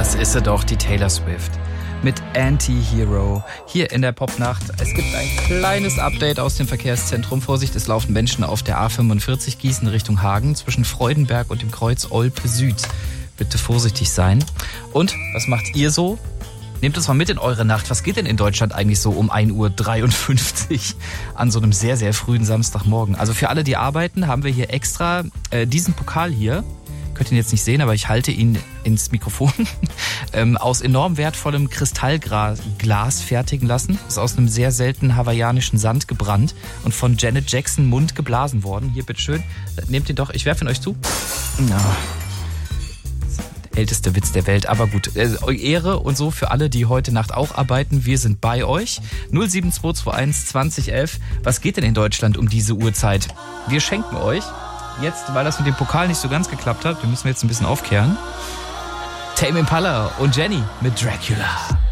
Das ist sie doch, die Taylor Swift. Mit Anti-Hero. Hier in der Popnacht. Es gibt ein kleines Update aus dem Verkehrszentrum. Vorsicht, es laufen Menschen auf der A45 Gießen Richtung Hagen zwischen Freudenberg und dem Kreuz Olpe Süd. Bitte vorsichtig sein. Und, was macht ihr so? Nehmt es mal mit in eure Nacht. Was geht denn in Deutschland eigentlich so um 1:53 Uhr an so einem sehr, sehr frühen Samstagmorgen? Also für alle, die arbeiten, haben wir hier extra diesen Pokal hier. Könnt ihn jetzt nicht sehen, aber ich halte ihn ins Mikrofon. Aus enorm wertvollem Kristallglas fertigen lassen. Ist aus einem sehr seltenen hawaiianischen Sand gebrannt und von Janet Jackson Mund geblasen worden. Hier, bitteschön. Nehmt ihn doch. Ich werfe ihn euch zu. Ja. Älteste Witz der Welt, aber gut. Ehre und so für alle, die heute Nacht auch arbeiten. Wir sind bei euch. 07221 2011. Was geht denn in Deutschland um diese Uhrzeit? Wir schenken euch jetzt, weil das mit dem Pokal nicht so ganz geklappt hat, wir müssen jetzt ein bisschen aufkehren, Tame Impala und Jenny mit Dracula.